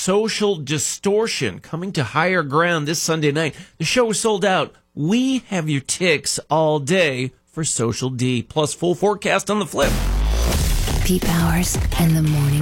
Social Distortion coming to Higher Ground this Sunday night. The show is sold out. We have your ticks all day for Social D, plus full forecast on the flip. Pete Powers and the Morning